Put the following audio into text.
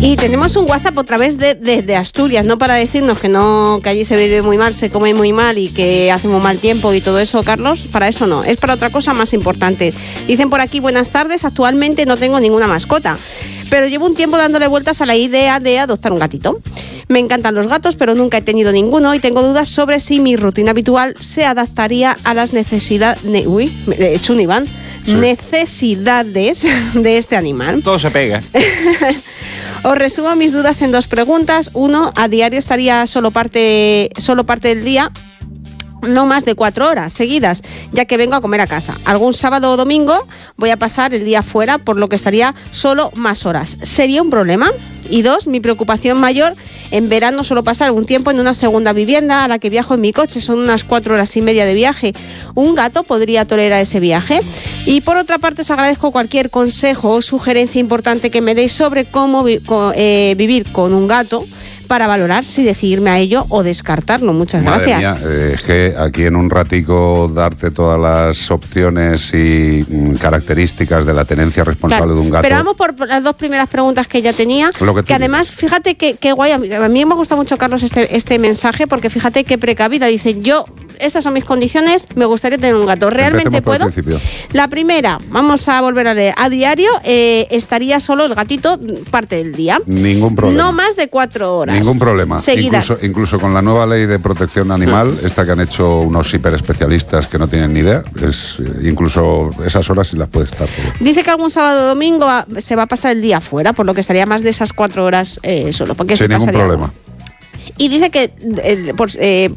Y tenemos un WhatsApp otra vez de Asturias, no para decirnos que allí se vive muy mal, se come muy mal y que hace muy mal tiempo y todo eso, Carlos. Para eso no, es para otra cosa más importante. Dicen por aquí, buenas tardes, actualmente no tengo ninguna mascota, pero llevo un tiempo dándole vueltas a la idea de adoptar un gatito. Me encantan los gatos, pero nunca he tenido ninguno y tengo dudas sobre si mi rutina habitual se adaptaría a las necesidades de este animal. Todo se pega. Os resumo mis dudas en 2 preguntas. 1, ¿a diario estaría solo parte del día? No más de 4 horas seguidas, ya que vengo a comer a casa. Algún sábado o domingo voy a pasar el día fuera, por lo que estaría solo más horas. ¿Sería un problema? Y 2, mi preocupación mayor, en verano suelo pasar un tiempo en una segunda vivienda a la que viajo en mi coche, son unas 4 horas y media de viaje. ¿Un gato podría tolerar ese viaje? Y por otra parte os agradezco cualquier consejo o sugerencia importante que me deis sobre cómo vivir con un gato, para valorar si decidirme a ello o descartarlo. Muchas gracias. Madre mía, es que aquí en un ratico darte todas las opciones y características de la tenencia responsable de un gato. Pero vamos por las 2 primeras preguntas que ya tenía, que además, fíjate que guay, a mí me gusta mucho, Carlos, este mensaje, porque fíjate qué precavida. Dice, estas son mis condiciones, me gustaría tener un gato. ¿Realmente puedo? La primera, vamos a volver a leer. A diario estaría solo el gatito parte del día. Ningún problema. No más de 4 horas. Ningún problema. Seguidas. Incluso con la nueva ley de protección animal, esta que han hecho unos hiperespecialistas que no tienen ni idea, incluso esas horas sí las puede estar. Dice que algún sábado o domingo se va a pasar el día fuera, por lo que estaría más de esas 4 horas solo. Porque sin ningún problema. Y dice que